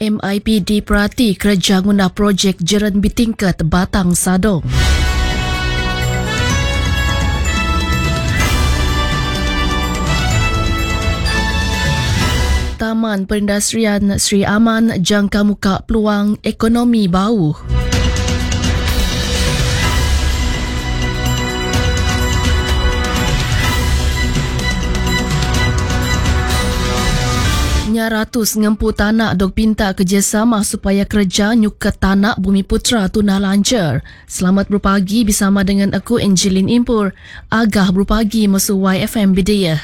MIPD perhati kerja guna projek Jeran Bitingkat Batang Sadong. Taman Perindustrian Sri Aman jangka muka peluang ekonomi bau. Ratus ngempu tanak dok pinta kerjasama supaya kerja nyukat tanak Bumiputra tunah lancar. Selamat berpagi bersama dengan aku Angeline Impur. Agah berpagi masuk YFM Bidayah.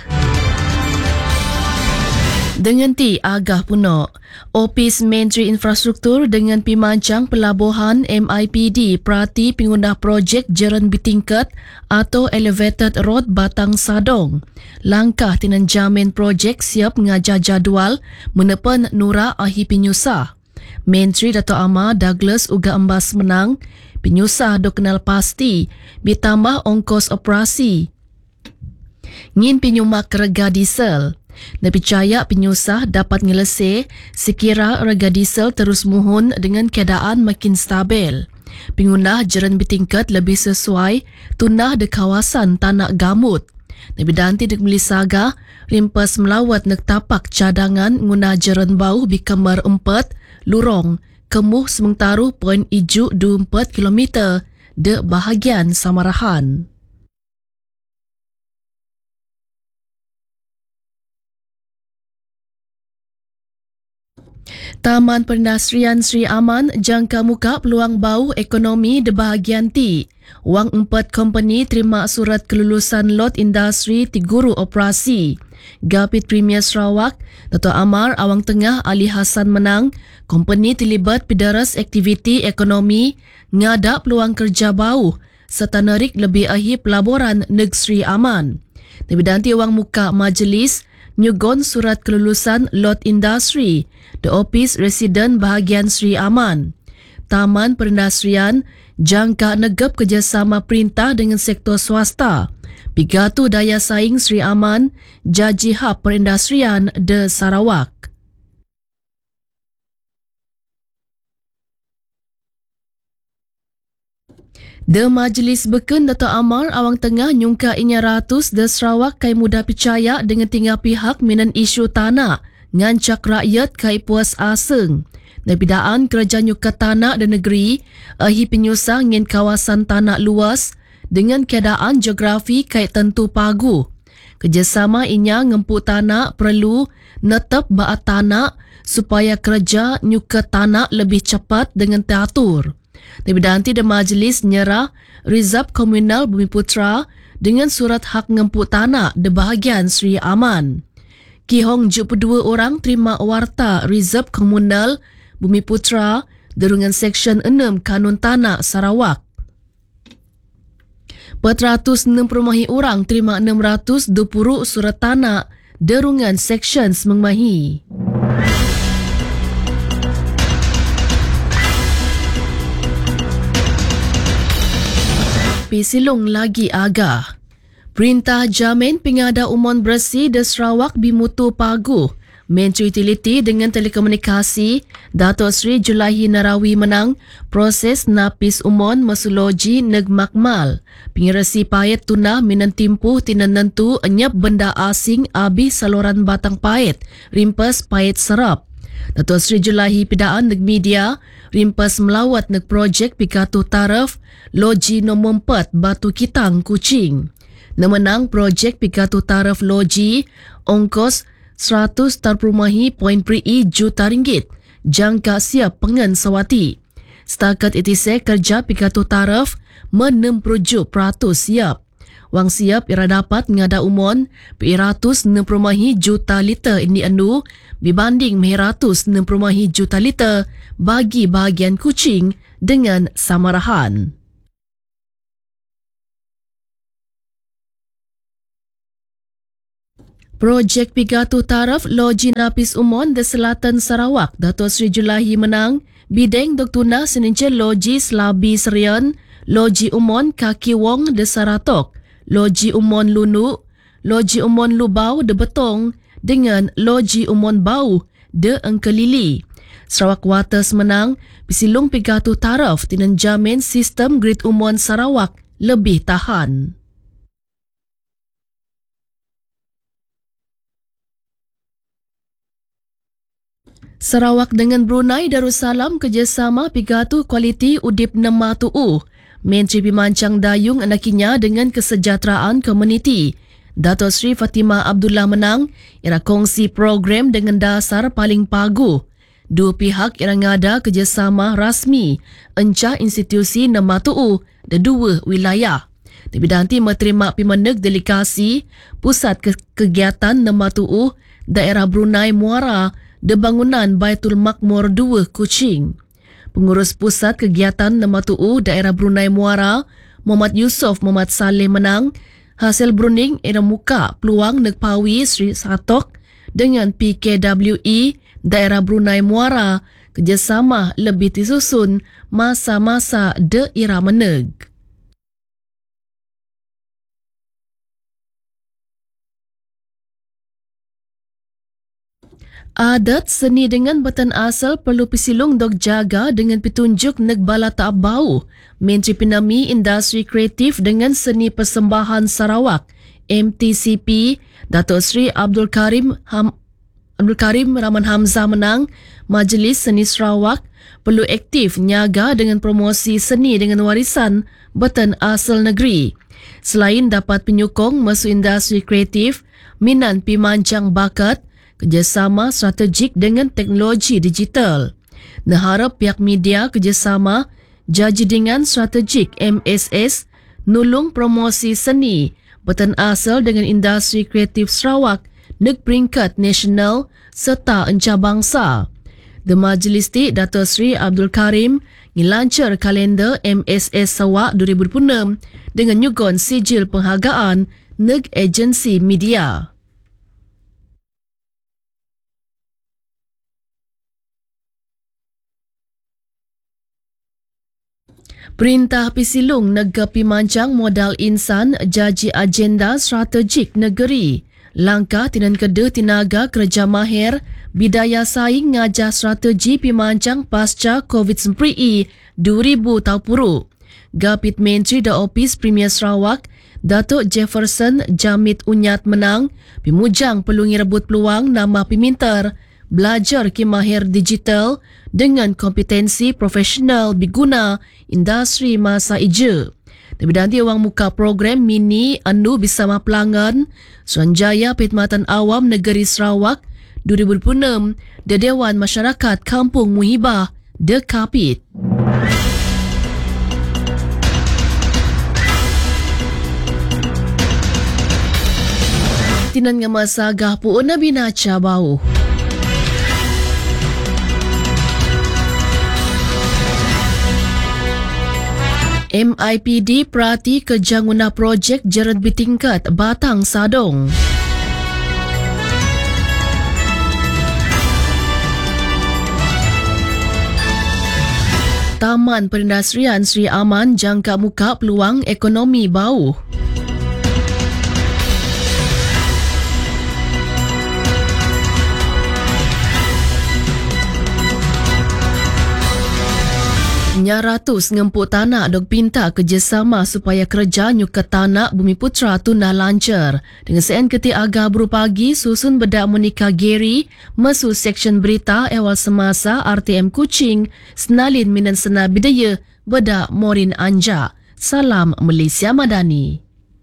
Dengan ti agah punok, Opis Menteri Infrastruktur dengan Pimanjang Pelabuhan MIPD perhati pengguna projek Jeran Bitingkat atau Elevated Road Batang Sadong. Langkah tinanjamin projek siap mengajar jadual menepan Nura Ahi Pinyusah. Menteri Dato' Amar Douglas uga embas menang, Pinyusah do kenal pasti, ditambah ongkos operasi. Ngin pinyumak rega diesel. Dipercaya Pinyusah dapat ngeleseh sekira rega diesel terus muhun dengan keadaan makin stabil. Pengguna Jeran Bitingkat lebih sesuai tunah di kawasan Tanak Gamut. Nabi Danti dek Melisaga rimpas melawat nek tapak cadangan guna Jeran Bau di kamar 4 lurong kemuh semengtaruh poin iju 24 km de bahagian Samarahan. Taman Perindustrian Sri Aman jangka muka peluang bau ekonomi di bahagian ti. Wang 4 company terima surat kelulusan lot industri ti guru operasi. Gapit Premier Sarawak, Dato' Amar Awang Tengah Ali Hassan menang, company terlibat pidaras aktiviti ekonomi ngada peluang kerja bau serta narik lebih ahi pelaburan neg Sri Aman. Dibidanti wang muka majlis nyugon surat kelulusan lot industri di Opis Residen bahagian Sri Aman. Taman Perindustrian jangka negap kerjasama perintah dengan sektor swasta. Pigatu daya saing Sri Aman Jaji Hub Perindustrian de Sarawak. De Majlis Beken Dato' Amar Awang Tengah nyungka inya ratus de Sarawak kai mudah percaya dengan tinggal pihak minan isu tanah ngancak rakyat kai puas aseng. Nebidaan kerajaan nyukat tanah dan negeri ahi penyusah ngin kawasan tanah luas dengan keadaan geografi kai tentu pagu. Kerjasama inya ngempu tanah perlu netep baat tanah supaya kerja nyukat tanah lebih cepat dengan teratur. Dibidanti de majlis nyerah Rizab Komunal Bumiputra dengan surat hak ngempu tanah di bahagian Sri Aman. Kihong 72 orang terima warta Rizab Komunal Bumiputra derungan Seksyen 6 Kanun Tanah Sarawak. 460 orang terima 620 surat tanah derungan Seksyen Semengmahi. Pisilung lagi agah. Perintah jamin pengada umon bersih di Sarawak bimutu pagu. Menteri Utiliti dengan Telekomunikasi Dato' Sri Julaihi Narawi menang proses napis umon mesulogi neg makmal. Pengirasi payet tunah minan timpuh tinanentu enyap benda asing abi saluran batang payet rimpas payet serap. Dato' Sri Julaihi pidaan neg media rimpas melawat neg projek pikatu taraf loji nombor 4 Batu Kitang Kuching. Nemenang projek pikatu taraf loji ongkos 100.3 juta ringgit jangka siap pengen sawati. Setakat itisek kerja pikatu taraf 60% siap. Wang siap ira dapat ngada umon 160 juta liter ini anu dibanding 160 juta liter bagi bahagian Kuching dengan Samarahan. Projek Pigatu Taraf Loji Napis Umon di Selatan Sarawak, Dato' Sri Julaihi menang, bideng Doktuna Senince Loji Selabi Serian, Loji Umon Kaki Wong di Saratok, Loji Umon Lunu, Loji Umon Lubau de Betong dengan Loji Umon Bau de Engkelili. Sarawak Waters menang, pisilung pigatu taraf tinenjamin sistem grid umon Sarawak lebih tahan. Sarawak dengan Brunei Darussalam kerjasama pigatu kualiti udip Nematu'u. Menteri Pimancang Dayung anakinya dengan kesejahteraan komuniti. Dato' Sri Fatimah Abdullah menang, ira kongsi program dengan dasar paling pagu. Dua pihak ira ngada kerjasama rasmi, encah institusi Nematu'u dan dua wilayah. Tapi nanti menerima pimeneg delegasi pusat kegiatan Nematu'u daerah Brunei Muara de bangunan Baitul Makmur 2 Kuching. Pengurus pusat kegiatan Nematu'u daerah Brunei Muara, Muhammad Yusof Muhammad Saleh menang, hasil berunding era muka peluang negpawi Sri Satok dengan PKWE daerah Brunei Muara kerjasama lebih disusun masa-masa de ira meneg. Adat seni dengan batan asal perlu pisilung dok jaga dengan petunjuk Negbala Tak Bau. Menteri Penami Industri Kreatif dengan Seni Persembahan Sarawak MTCP Dato' Sri Abdul Karim Rahman Hamzah menang. Majlis Seni Sarawak perlu aktif nyaga dengan promosi seni dengan warisan batan asal negeri. Selain dapat penyokong masuk industri kreatif, minan pimancang bakat, kerjasama strategik dengan teknologi digital. Neharap pihak media kerjasama jaji dengan strategik MSS nulung promosi seni batan asal dengan industri kreatif Sarawak neg peringkat nasional serta encah bangsa. The Majlis Ti Dato' Sri Abdul Karim ngilancar kalender MSS Sarawak 2026 dengan nyugon sijil penghargaan neg agensi media. Perintah Pisilung Nega Pimancang Modal Insan jaji agenda strategik negeri. Langkah tinan keda tinaga kerja mahir bidaya saing ngajar strategi pimancang pasca COVID-19 2020. Gapit Menteri da Opis Premier Sarawak, Datuk Jefferson Jamit Unyat menang, pimujang pelungi rebut peluang nama pimintar belajar kimahir digital dengan kompetensi profesional biguna industri masa ija. Tapi nanti orang muka program mini anu bersama pelanggan Suruhanjaya Perkhidmatan Awam Negeri Sarawak 2026 di Dewan Masyarakat Kampung Muhibah de Kapit. Tinan ngamasa gahpu Nabi Nacha bau. MIPD perhati kejanguna projek jerat bertingkat Batang Sadong. Taman Perindustrian Sri Aman jangka muka peluang ekonomi bau. Ratus ngempuk tanah dok pinta kerjasama supaya kerja nyukat tanah Bumi Putra tunah lancar. Dengan sen keti agak baru pagi susun bedak Monika Gary mesu seksyen berita awal semasa RTM Kuching senalin minan sena bidaya bedak Morin Anja. Salam Malaysia Madani.